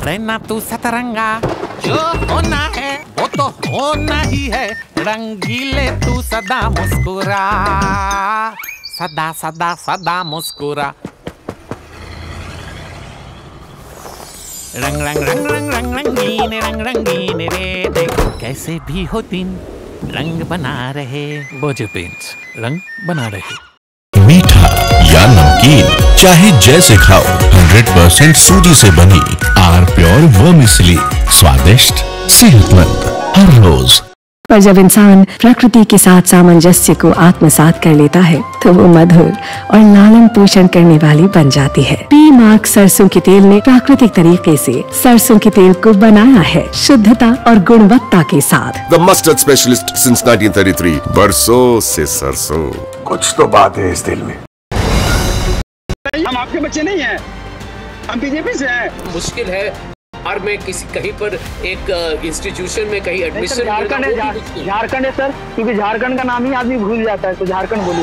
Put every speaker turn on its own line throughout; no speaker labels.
रहना तू सतरंगा, जो होना है वो तो होना ही है, रंगीले तू सदा मुस्कुरा, सदा सदा सदा मुस्कुरा। रंग रंग रंग रंग रंग रंगीन रे, देखो कैसे भी हो दिन रंग बना रहे। बोझे पेंट्स रंग बना रहे।
मीठा या नमकीन चाहे जैसे खाओ, 100% सूजी से बनी आर प्योर वर्मिसेली, स्वादिष्ट सेहतमंद हर रोज।
पर जब इंसान प्रकृति के साथ सामंजस्य को आत्मसात कर लेता है तो वो मधुर और लालन पोषण करने वाली बन जाती है। पी मार्क सरसों के तेल ने प्राकृतिक तरीके से सरसों के तेल को बनाया है शुद्धता और गुणवत्ता के साथ।
The mustard specialist since 1933, बरसों से सरसों।
कुछ तो बात है इस दिल में।
हम आपके बच्चे नहीं हैं, हम बीजेपी से हैं।
मुश्किल है और मैं किसी कहीं पर एक इंस्टीट्यूशन में कहीं एडमिशन।
झारखंड है सर, क्योंकि झारखंड का नाम ही आदमी भूल जाता है, तो झारखंड बोलिए।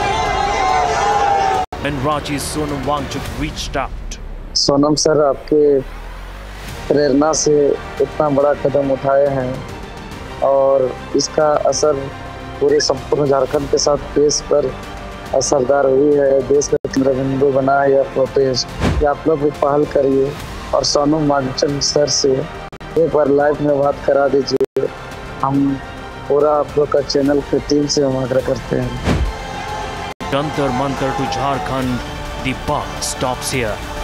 And Raji Sonam Wangchuk reached out.
Sonam sir आपके प्रेरणा से इतना बड़ा कदम उठाए हैं और इसका असर पूरे संपूर्ण झारखंड के साथ देश पर असरदार हुई है। देश का केंद्र बिंदु बना है यह प्रोटेस्ट। आप लोग भी पहल करिए और सोनम वांगचुक सर से एक बार लाइव में बात करा दीजिए। हम पूरा आप लोग का चैनल की टीम से हम आग्रह करते हैं।
Jantar Mantar to Jharkhand, the buck stops here.